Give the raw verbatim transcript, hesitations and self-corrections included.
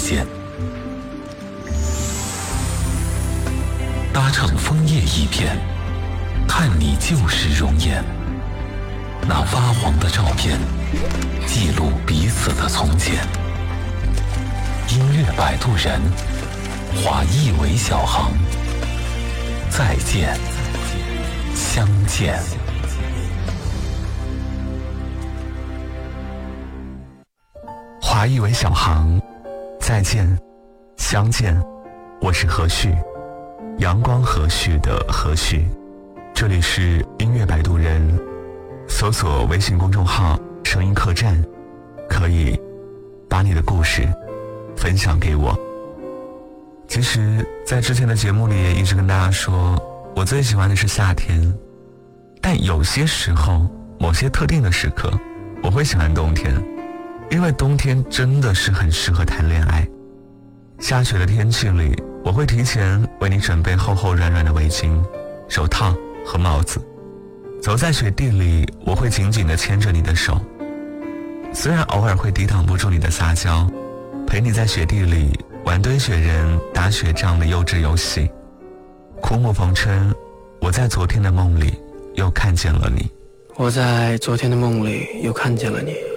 线，搭乘枫叶一片，看你旧时容颜。那发黄的照片，记录彼此的从前。音乐摆渡人，华裔为小航。再见，相见。 华裔为小航，再见，相见。我是何旭，阳光和煦的何旭。这里是音乐摆渡人，搜索微信公众号声音客栈，可以把你的故事分享给我。其实在之前的节目里也一直跟大家说，我最喜欢的是夏天，但有些时候某些特定的时刻我会喜欢冬天，因为冬天真的是很适合谈恋爱。下雪的天气里，我会提前为你准备厚厚软软的围巾、手套和帽子。走在雪地里，我会紧紧地牵着你的手，虽然偶尔会抵挡不住你的撒娇，陪你在雪地里玩堆雪人、打雪仗的幼稚游戏。枯木逢春，我在昨天的梦里又看见了你。 我在昨天的梦里又看见了你。